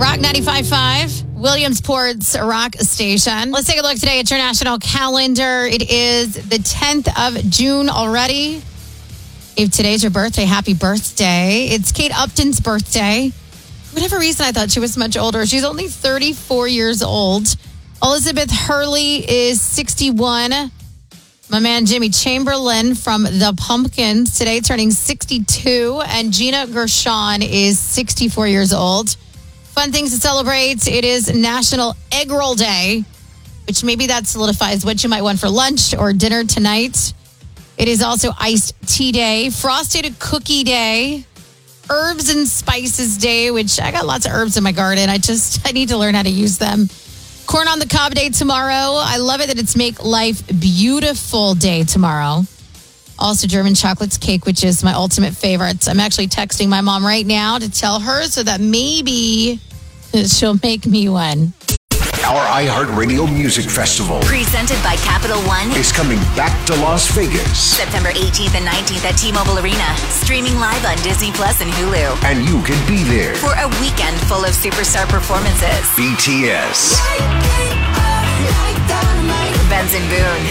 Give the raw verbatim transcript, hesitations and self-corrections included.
Rock ninety-five point five, Williamsport's Rock Station. Let's take a look today at your national calendar. It is the tenth of June already. If today's your birthday, happy birthday. It's Kate Upton's birthday. For whatever reason, I thought she was much older. She's only thirty-four years old. Elizabeth Hurley is sixty-one. My man Jimmy Chamberlain from The Pumpkins today turning sixty-two. And Gina Gershon is sixty-four years old. Fun things to celebrate. It is National Egg Roll Day, which maybe that solidifies what you might want for lunch or dinner tonight. It is also Iced Tea Day, Frosted Cookie Day, Herbs and Spices Day, which I got lots of herbs in my garden. I just, I need to learn how to use them. Corn on the Cob Day tomorrow. I love it that it's Make Life Beautiful Day tomorrow. Also German chocolate cake, which is my ultimate favorite. I'm actually texting my mom right now to tell her so that maybe she'll make me one. Our iHeartRadio Music Festival, presented by Capital One, is coming back to Las Vegas. September eighteenth and nineteenth at T-Mobile Arena. Streaming live on Disney Plus and Hulu. And you can be there for a weekend full of superstar performances. B T S, Benson Boone,